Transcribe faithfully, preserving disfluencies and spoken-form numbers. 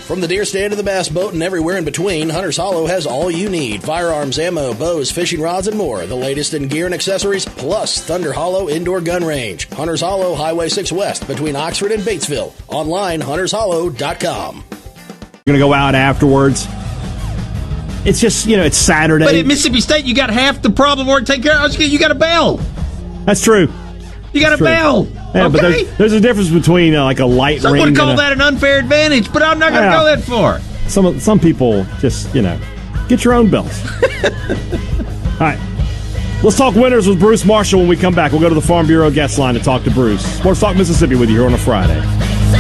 From the deer stand to the bass boat and everywhere in between, Hunter's Hollow has all you need. Firearms, ammo, bows, fishing rods, and more. The latest in gear and accessories, plus Thunder Hollow Indoor Gun Range. Hunter's Hollow, Highway six West, between Oxford and Batesville. Online, hunters hollow dot com. We're going to go out afterwards. It's just, you know, it's Saturday. But at Mississippi State, you got half the problem already taken care of. You got a bell. That's true. You got That's a true. bell. Yeah, okay. but there's, there's a difference between uh, like a light Some ring. would call and a, that an unfair advantage, but I'm not going to Yeah. go that far. Some some people just, you know, get your own bells. All right. Let's talk winners with Bruce Marshall when we come back. We'll go to the Farm Bureau guest line to talk to Bruce. Sports Talk Mississippi with you here on a Friday.